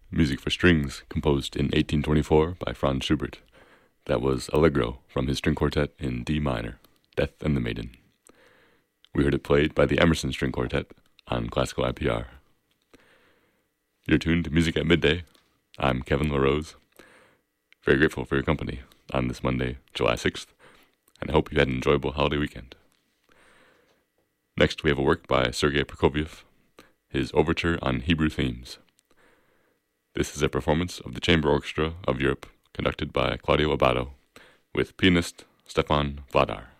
music for strings composed in 1824 by Franz Schubert. That was Allegro from his string quartet in D minor, Death and the Maiden. We heard it played by the Emerson String Quartet on Classical IPR. You're tuned to Music at Midday. I'm Kevin LaRose. Very grateful for your company on this Monday, July 6th, and I hope you had an enjoyable holiday weekend. Next, we have a work by Sergei Prokofiev, his Overture on Hebrew Themes. This is a performance of the Chamber Orchestra of Europe, conducted by Claudio Abbado, with pianist Stefan Vladar.